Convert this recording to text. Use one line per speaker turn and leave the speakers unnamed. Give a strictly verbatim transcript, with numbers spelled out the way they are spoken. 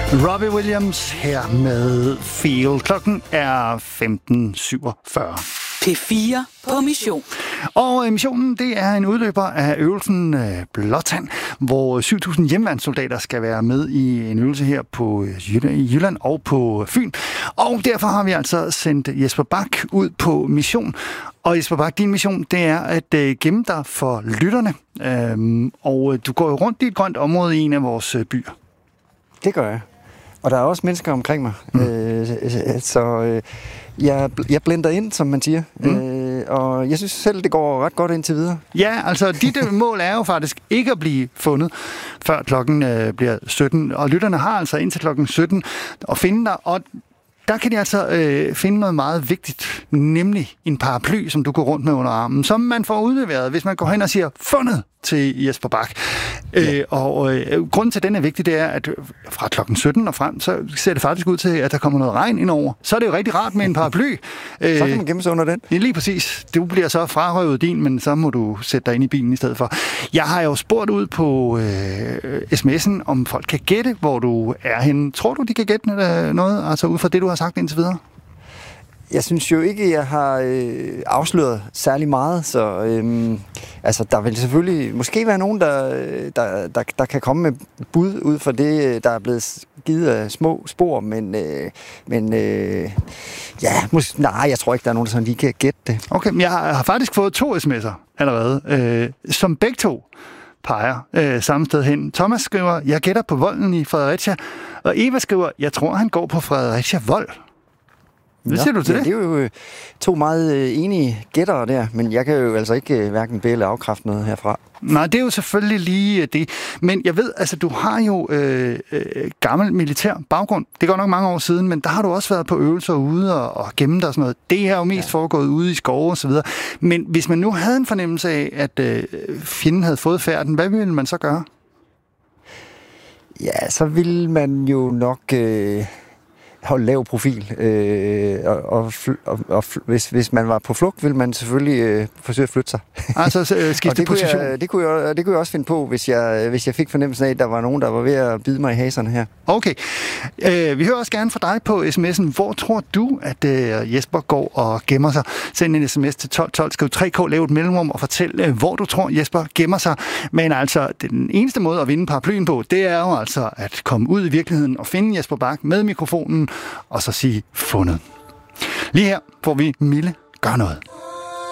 Robbie Williams her med Feel. Klokken er femten syvogfyrre.
P fire på mission.
Og missionen, det er en udløber af øvelsen Blåtand, hvor syv tusind hjemmeværnssoldater skal være med i en øvelse her på Jylland og på Fyn. Og derfor har vi altså sendt Jesper Bak ud på mission. Og Jesper Bak, din mission, det er at gemme dig for lytterne. Og du går jo rundt i et grønt område i en af vores byer.
Det gør jeg. Og der er også mennesker omkring mig. Mm. Øh, så øh, jeg, jeg blender ind, som man siger. Mm. Øh, og jeg synes selv, det går ret godt indtil videre.
Ja, altså dit mål er jo faktisk ikke at blive fundet, før klokken øh, bliver sytten. Og lytterne har altså indtil klokken sytten at finde dig. Og der kan de altså øh, finde noget meget vigtigt, nemlig en paraply, som du går rundt med under armen, som man får udleveret, hvis man går hen og siger, fundet til Jesper Bak. Ja. Øh, og øh, grunden til, at den er vigtig, det er, at fra klokken sytten og frem, så ser det faktisk ud til, at der kommer noget regn indover. Så er det jo rigtig rart med en paraply.
Øh, så kan man gemme sig under den.
Ja, lige præcis. Du bliver så frarøvet din, men så må du sætte dig ind i bilen i stedet for. Jeg har jo spurgt ud på øh, sms'en, om folk kan gætte, hvor du er henne. Tror du, de kan gætte noget, altså ud fra det, du har sagt indtil videre?
Jeg synes jo ikke, jeg har øh, afsløret særlig meget, så øh, altså, der vil selvfølgelig måske være nogen, der, der, der, der kan komme med bud ud fra det, der er blevet givet af små spor, men, øh, men øh, ja, måske, nej, jeg tror ikke, der er nogen, der sådan lige kan gætte det.
Okay, men jeg har, har faktisk fået to sms'er allerede, øh, som begge to peger øh, samme sted hen. Thomas skriver, jeg gætter på volden i Fredericia, og Eva skriver, jeg tror, han går på Fredericia Vold. Hvad siger du til
ja,
det?
Det er jo to meget enige gættere der, men jeg kan jo altså ikke hverken bede eller afkræfte noget herfra.
Nej, det er jo selvfølgelig lige det. Men jeg ved, altså du har jo øh, øh, gammel militær baggrund. Det går nok mange år siden, men der har du også været på øvelser ude og, og gemme dig og sådan noget. Det er jo mest ja. foregået ude i skove og så videre. Men hvis man nu havde en fornemmelse af, at øh, fjenden havde fået færden, hvad ville man så gøre?
Ja, så ville man jo nok Øh holde lav profil, øh, og, og, og, og hvis, hvis man var på flugt, ville man selvfølgelig øh, forsøge at flytte sig.
Altså øh, skifte position?
Kunne jeg, det, kunne jeg, det kunne jeg også finde på, hvis jeg, hvis jeg fik fornemmelsen af, at der var nogen, der var ved at bide mig i haserne her.
Okay. Øh, vi hører også gerne fra dig på sms'en. Hvor tror du, at øh, Jesper går og gemmer sig? Send en sms til tolv tolv, skriv tre K, lav et mellemrum og fortæl, øh, hvor du tror, Jesper gemmer sig. Men altså, den eneste måde at vinde paraplyen på, det er jo altså at komme ud i virkeligheden og finde Jesper Bak med mikrofonen, og så sige fundet. Lige her får vi Mille gør noget.